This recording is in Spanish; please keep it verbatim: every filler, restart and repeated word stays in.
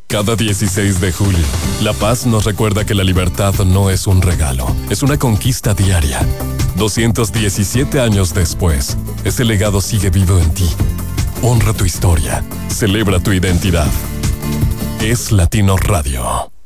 Cada dieciséis de julio, La Paz nos recuerda que la libertad no es un regalo, es una conquista diaria. doscientos diecisiete años después, ese legado sigue vivo en ti. Honra tu historia, celebra tu identidad. Es Latino Radio.